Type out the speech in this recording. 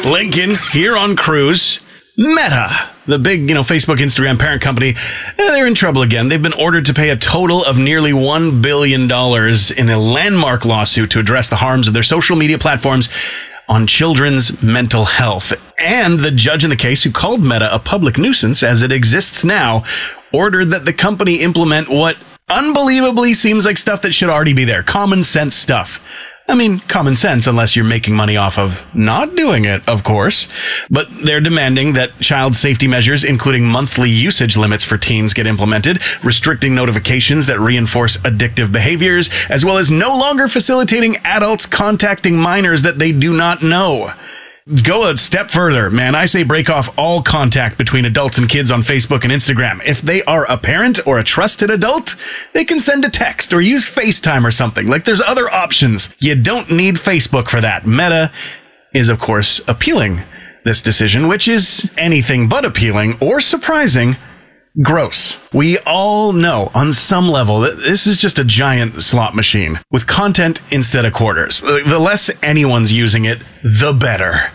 Lincoln here on Cruise. Meta, the big, Facebook, Instagram parent company, they're in trouble again. They've been ordered to pay a total of nearly $1 billion in a landmark lawsuit to address the harms of their social media platforms on children's mental health. And the judge in the case, who called Meta a public nuisance as it exists now, ordered that the company implement what unbelievably seems like stuff that should already be there. Common sense stuff. I mean, common sense, unless you're making money off of not doing it, of course. But they're demanding that child safety measures, including monthly usage limits for teens, get implemented, restricting notifications that reinforce addictive behaviors, as well as no longer facilitating adults contacting minors that they do not know. Go a step further, man. I say break off all contact between adults and kids on Facebook and Instagram. If they are a parent or a trusted adult, they can send a text or use FaceTime or something. Like, there's other options. You don't need Facebook for that. Meta is, of course, appealing this decision, which is anything but appealing or surprising. Gross. We all know on some level that this is just a giant slot machine with content instead of quarters. The less anyone's using it, the better.